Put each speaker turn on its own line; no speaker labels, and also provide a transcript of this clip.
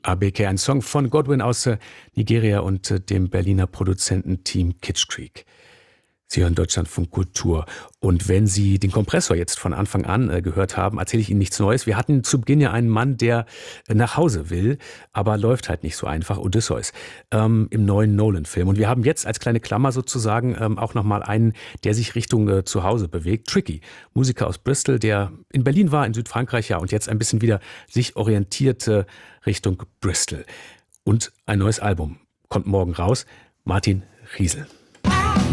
ABK, ein Song von Godwin aus Nigeria und dem Berliner Produzententeam Kitsch Creek. Sie hören Deutschlandfunk Kultur. Und wenn Sie den Kompressor jetzt von Anfang an gehört haben, erzähle ich Ihnen nichts Neues. Wir hatten zu Beginn ja einen Mann, der nach Hause will, aber läuft halt nicht so einfach, Odysseus, im neuen Nolan-Film. Und wir haben jetzt als kleine Klammer sozusagen auch nochmal einen, der sich Richtung Zuhause bewegt. Tricky, Musiker aus Bristol, der in Berlin war, in Südfrankreich, ja, und jetzt ein bisschen wieder sich orientiert Richtung Bristol. Und ein neues Album kommt morgen raus. Martin Riesel.